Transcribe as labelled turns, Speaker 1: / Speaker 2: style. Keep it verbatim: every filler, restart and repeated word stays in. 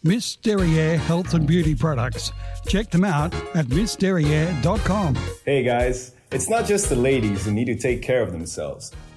Speaker 1: Miss Derriere Health and Beauty Products. Check them out at miss derriere dot com.
Speaker 2: Hey guys, it's not just the ladies who need to take care of themselves.